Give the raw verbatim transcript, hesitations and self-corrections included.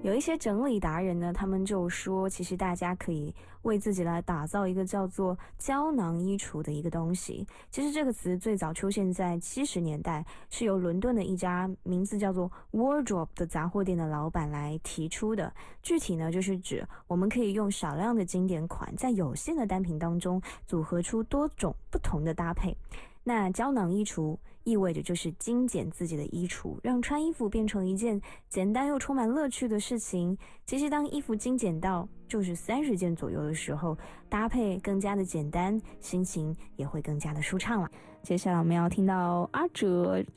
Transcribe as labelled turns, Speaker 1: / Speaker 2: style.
Speaker 1: 有一些整理达人呢，他们就说，其实大家可以为自己来打造一个叫做胶囊衣橱的一个东西。其实这个词最早出现在七十年代，是由伦敦的一家名字叫做 Wardrobe 的杂货店的老板来提出的。具体呢，就是指我们可以用少量的经典款，在有限的单品当中组合出多种不同的搭配。那胶囊衣橱意味着就是精简自己的衣橱，让穿衣服变成一件简单又充满乐趣的事情。其实当衣服精简到就是三十件左右的时候，搭配更加的简单，心情也会更加的舒畅了。接下来我们要听到阿哲